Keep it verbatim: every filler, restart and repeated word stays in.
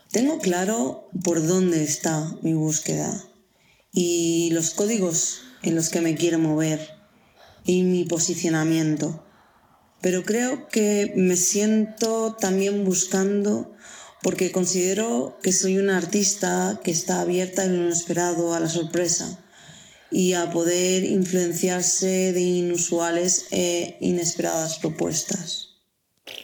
Tengo claro por dónde está mi búsqueda y los códigos en los que me quiero mover y mi posicionamiento. Pero creo que me siento también buscando porque considero que soy una artista que está abierta a lo inesperado, a la sorpresa y a poder influenciarse de inusuales e inesperadas propuestas.